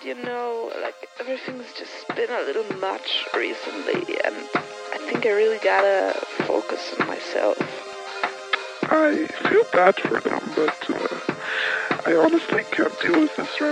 but everything's just been a little much recently, and I think I really gotta focus on myself. I feel bad for them, but I honestly can't deal with this right